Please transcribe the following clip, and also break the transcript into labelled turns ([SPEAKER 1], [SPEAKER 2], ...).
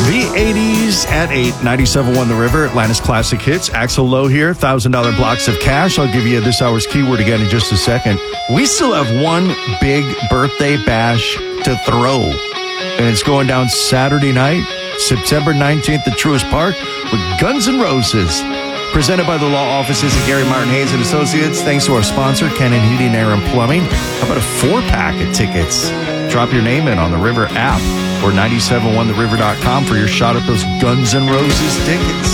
[SPEAKER 1] The 80s at 8, 97.1 The River, Atlanta's Classic Hits. Axel Lowe here, $1,000 blocks of cash. I'll give you this hour's keyword again in just a second. We still have one big birthday bash to throw. And it's going down Saturday night, September 19th at Truist Park with Guns N' Roses. Presented by the law offices of Gary Martin Hayes and Associates. Thanks to our sponsor, Kennan Heating, Air and Plumbing. How about a 4-pack of tickets? Drop your name in on the River app or 971theriver.com for your shot at those Guns N' Roses tickets.